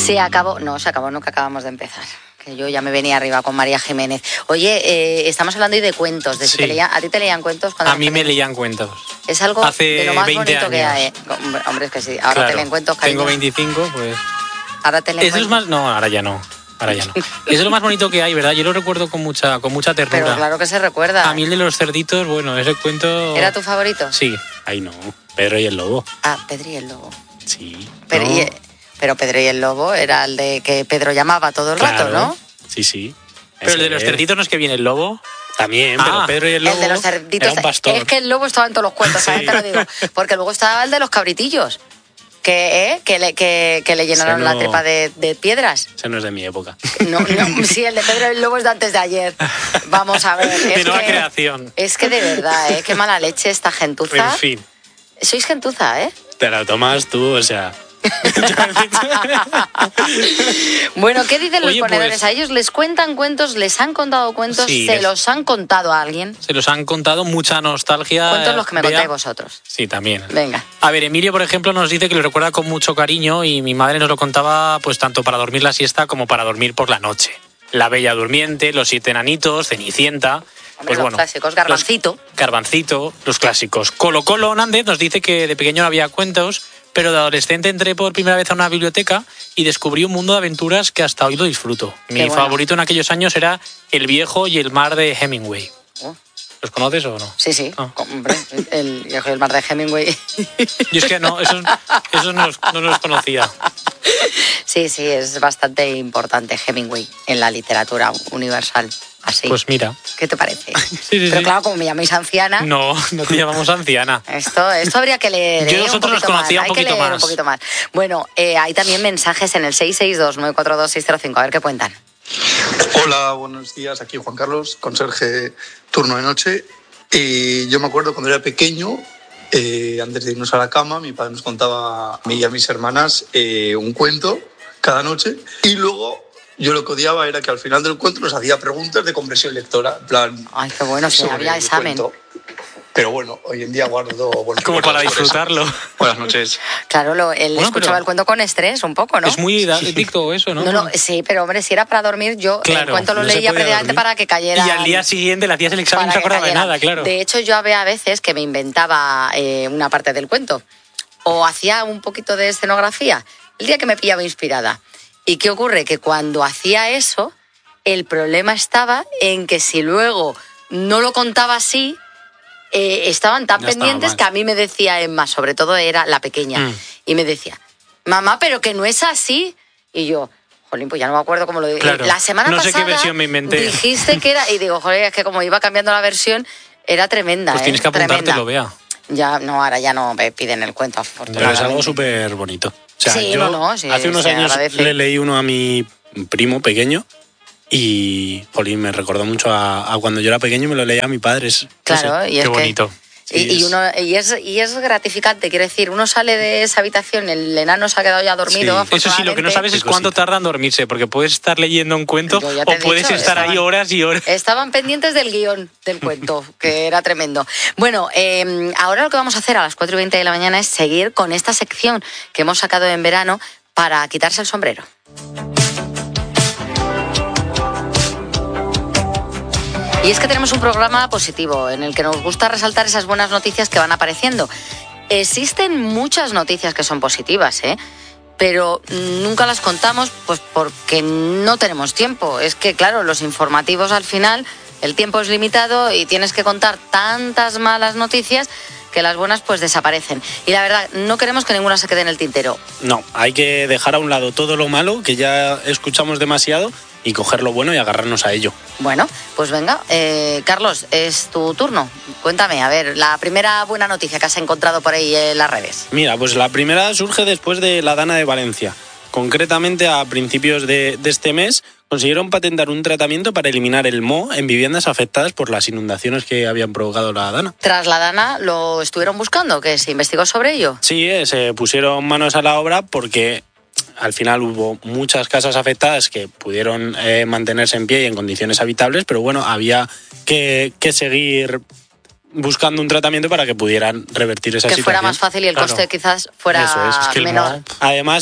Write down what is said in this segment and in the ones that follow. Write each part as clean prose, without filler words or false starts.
Se acabó, no, que acabamos de empezar. Que yo ya me venía arriba con María Jiménez. Oye, estamos hablando hoy de cuentos. De si Sí. ¿a ti te leían cuentos? Cuando A mí me leían cuentos. Es algo Hace de lo más 20 bonito que hay. años. Hombre, es que sí. Ahora Claro, te leen cuentos, cariño. tengo 25, pues... Ahora te leen Eso es cuentos. más... No, ahora ya no. Eso es lo más bonito que hay, ¿verdad? Yo lo recuerdo con mucha ternura. Pero claro que se recuerda. A mí el de los cerditos, bueno, ese cuento... ¿Era tu favorito? Sí. Ay, no. Pedro y el lobo. Ah, Pedro y el lobo. Sí. Pero, No. pero Pedro y el lobo era el de que Pedro llamaba todo el rato, ¿no? Sí, sí. Pero el de los cerditos no es que viene el lobo. También, Ah, pero Pedro y el lobo El de los cerditos. era un pastor. Es que el lobo estaba en todos los cuentos, Sí. ¿sabes? Te lo digo. Porque luego estaba el de los cabritillos. Que le llenaron Ese la no- tripa de piedras. Ese no es de mi época. No, sí, el de Pedro y el Lobo es de antes de ayer. Vamos a ver. De nueva creación. Es que de verdad, qué mala leche esta gentuza. En fin. Sois gentuza, ¿eh? Te la tomas tú, o sea... Bueno, ¿qué dicen los Oye, ponedores? pues- ¿A ellos les cuentan cuentos? ¿Les han contado cuentos? Sí, ¿Se les- los han contado a alguien? Se los han contado, mucha nostalgia. Cuentos los que me Bea. contáis vosotros. Sí, también. Venga. A ver, Emilio, por ejemplo, nos dice que lo recuerda con mucho cariño y mi madre nos lo contaba pues tanto para dormir la siesta como para dormir por la noche. La Bella Durmiente, Los Siete Enanitos, Cenicienta... Hombre, los clásicos, Garbancito. Garbancito, los clásicos. Colo Colo Nández nos dice que de pequeño no había cuentos, pero de adolescente entré por primera vez a una biblioteca y descubrí un mundo de aventuras que hasta hoy lo disfruto. Mi bueno. favorito en aquellos años era El Viejo y el Mar de Hemingway. Oh. ¿Los conoces o no? Sí, sí. Ah. Hombre, el viejo y el mar de Hemingway. Yo es que no, esos no los conocía. Sí, sí, es bastante importante Hemingway en la literatura universal. Así. Pues mira. ¿Qué te parece? Sí, Pero sí. claro, como me llamáis anciana, No te llamamos anciana. esto habría que leer. Yo un nosotros los poquito conocía más. un Hay que poquito leer más. un poquito más. Bueno, hay también mensajes en el 662-942-605. A ver qué cuentan. Hola, buenos días. Aquí Juan Carlos, conserje turno de noche. Y yo me acuerdo cuando era pequeño, antes de irnos a la cama, mi padre nos contaba a mí y a mis hermanas un cuento cada noche. Y luego yo lo que odiaba era que al final del cuento nos hacía preguntas de comprensión lectora. En plan, Ay, qué bueno, si sobre había el examen. cuento. Pero bueno, hoy en día guardo buenos Como para recuerdos por eso. disfrutarlo. Buenas noches. Claro, él Bueno, escuchaba pero- el cuento con estrés un poco, ¿no? Es muy didáctico eso, ¿no? No, sí, pero hombre, si era para dormir, yo el Claro, cuento lo no se leía podía previamente dormir. para que cayera. Y al día siguiente le hacías el examen y no se para que acordaba de cayera. nada, claro. De hecho, yo había veces que me inventaba una parte del cuento o hacía un poquito de escenografía el día que me pillaba inspirada. ¿Y qué ocurre? Que cuando hacía eso, el problema estaba en que si luego no lo contaba así, estaban tan Ya estaba pendientes mal. que a mí me decía Emma, sobre todo era la pequeña, y me decía, mamá, pero que no es así. Y yo, jolín, pues ya no me acuerdo cómo lo dije. Claro. La semana No sé pasada qué versión me inventé. dijiste que era, y digo, joder, es que como iba cambiando la versión, era tremenda. Pues tienes que Tremenda. apuntártelo, Bea. Ya, no, ahora ya no me piden el cuento, Pero afortunadamente. es algo súper bonito. O sea, Sí, yo no, sí, hace unos se años agradece. le leí uno a mi primo pequeño y, jolín, me recordó mucho a cuando yo era pequeño y me lo leía a mi padre. Claro, no sé. y es Qué que- bonito. Y es gratificante, quiero decir, uno sale de esa habitación, el enano se ha quedado ya dormido. Sí. Eso sí, lo que no sabes Qué es cuánto cosita. tarda en dormirse, porque puedes estar leyendo un cuento Yo ya te o he puedes dicho, estar ahí estaban- horas y horas. Estaban pendientes del guión del cuento, que era tremendo. Bueno, ahora lo que vamos a hacer a las 4:20 de la mañana es seguir con esta sección que hemos sacado en verano para quitarse el sombrero. Y es que tenemos un programa positivo en el que nos gusta resaltar esas buenas noticias que van apareciendo. Existen muchas noticias que son positivas, pero nunca las contamos pues porque no tenemos tiempo. Es que, claro, los informativos al final, el tiempo es limitado y tienes que contar tantas malas noticias que las buenas pues desaparecen. Y la verdad, no queremos que ninguna se quede en el tintero. No, hay que dejar a un lado todo lo malo, que ya escuchamos demasiado, y coger lo bueno y agarrarnos a ello. Bueno, pues venga, Carlos, es tu turno. Cuéntame, a ver, la primera buena noticia que has encontrado por ahí en las redes. Mira, pues la primera surge después de la Dana de Valencia. Concretamente, a principios de este mes, consiguieron patentar un tratamiento para eliminar el moho en viviendas afectadas por las inundaciones que habían provocado la Dana. Tras la Dana, ¿lo estuvieron buscando? ¿Que se investigó sobre ello? Sí, se pusieron manos a la obra porque al final hubo muchas casas afectadas que pudieron mantenerse en pie y en condiciones habitables, pero bueno, había que seguir buscando un tratamiento para que pudieran revertir esa Que situación. fuera más fácil y el Claro. coste quizás fuera Eso es que el menor. moho- Además, es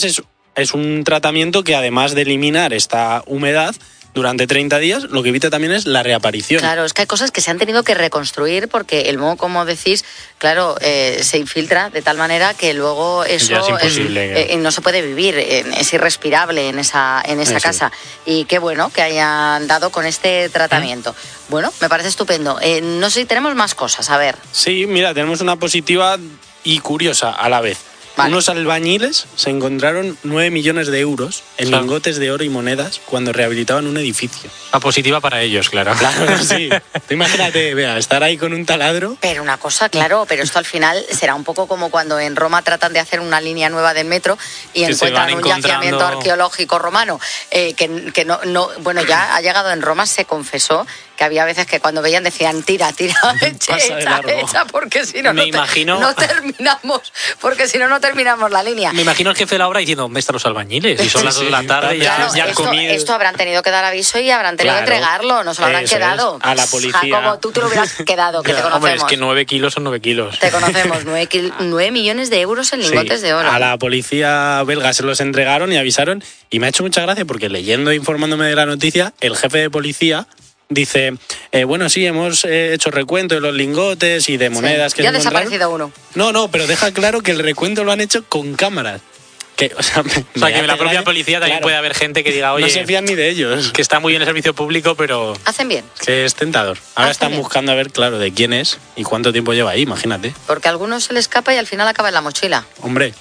es un tratamiento que además de eliminar esta humedad durante 30 días, lo que evita también es la reaparición. Claro, es que hay cosas que se han tenido que reconstruir porque el moho, como decís, claro, se infiltra de tal manera que luego eso Ya es imposible, no se puede vivir, es irrespirable en esa casa. Y qué bueno que hayan dado con este tratamiento. Bueno, me parece estupendo. No sé si tenemos más cosas, a ver. Sí, mira, tenemos una positiva y curiosa a la vez. Vale. Unos albañiles se encontraron 9 millones de euros en Claro. lingotes de oro y monedas cuando rehabilitaban un edificio. La positiva para ellos, claro. Claro, sí. Tú imagínate, vea, estar ahí con un taladro. Pero una cosa, claro, pero esto al final será un poco como cuando en Roma tratan de hacer una línea nueva del metro y Que se encuentran van un encontrando- yacimiento arqueológico romano. Que no, bueno, ya ha llegado en Roma, se confesó que había veces que cuando veían decían tira, Pasa de largo. echa, porque si no, Me imagino- no terminamos, porque si no, no terminamos la línea. Me imagino el jefe de la obra diciendo, ¿dónde están los albañiles? Y son las 2 de la tarde, Claro, ya han esto, comido. esto habrán tenido que dar aviso y habrán tenido Claro. que entregarlo, no se lo habrán Eso es. quedado. A la policía. Jacobo, tú te lo hubieras quedado, que te conocemos. Hombre, es que 9 kilos son 9 kilos. Te conocemos, 9 millones de euros en lingotes Sí, de oro. a la policía belga se los entregaron y avisaron, y me ha hecho mucha gracia porque leyendo e informándome de la noticia, el jefe de policía dice, bueno, sí, hemos hecho recuento de los lingotes y de monedas que ya ha se encontraron. desaparecido uno. No, pero deja claro que el recuento lo han hecho con cámaras. Que, o sea, O sea, que la propia policía también puede haber gente que diga, oye, no se fían ni de ellos. que está muy bien el servicio público, pero Hacen bien, Que es tentador. Ahora Hacen están bien. buscando a ver, claro, de quién es y cuánto tiempo lleva ahí, imagínate. porque a algunos se le escapa y al final acaba en la mochila Hombre,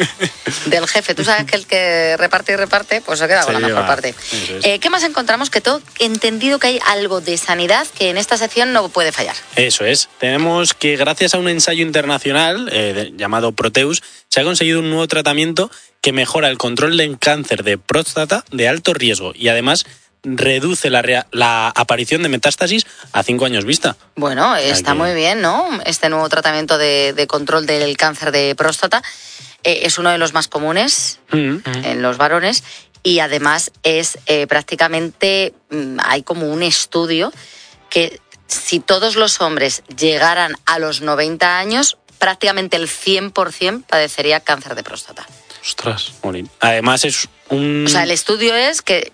del jefe. Tú sabes que el que reparte y reparte, pues se queda con Se la mejor lleva, parte. eso es. ¿Qué más encontramos? Que todo entendido que hay algo de sanidad que en esta sección no puede fallar. eso es. Tenemos que gracias a un ensayo internacional llamado Proteus, se ha conseguido un nuevo tratamiento que mejora el control del cáncer de próstata de alto riesgo y además reduce la aparición de metástasis a 5 años vista. Bueno, está que- muy bien, ¿no? Este nuevo tratamiento de control del cáncer de próstata es uno de los más comunes en los varones y además es prácticamente, hay como un estudio que si todos los hombres llegaran a los 90 años, prácticamente el 100% padecería cáncer de próstata. ostras. Morir. Además es un... O sea, el estudio es que,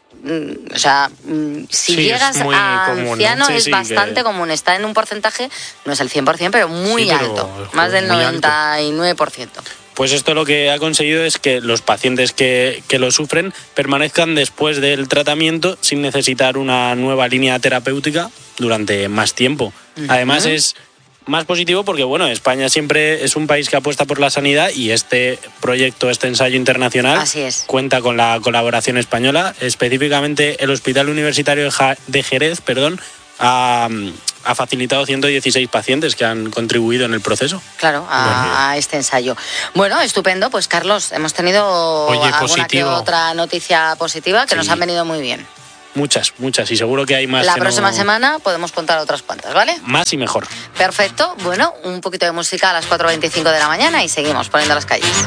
si Sí, llegas es muy a común, ¿no? anciano Sí, es sí, bastante que- común. Está en un porcentaje, no es el 100%, pero muy Sí, pero alto. es Más del muy alto. 99%. Pues esto lo que ha conseguido es que los pacientes que lo sufren permanezcan después del tratamiento sin necesitar una nueva línea terapéutica durante más tiempo. Además es más positivo porque, bueno, España siempre es un país que apuesta por la sanidad y este proyecto, este ensayo internacional Así es. cuenta con la colaboración española. Específicamente el Hospital Universitario de Jerez, ha facilitado 116 pacientes que han contribuido en el proceso. Claro, a este ensayo. Bueno, estupendo. Pues, Carlos, hemos tenido Oye, alguna que positivo. otra noticia positiva que Sí. nos han venido muy bien. Muchas, y seguro que hay más. La que próxima no- semana podemos contar otras cuantas, ¿vale? Más y mejor. Perfecto. Bueno, un poquito de música a las 4:25 de la mañana y seguimos poniendo las calles.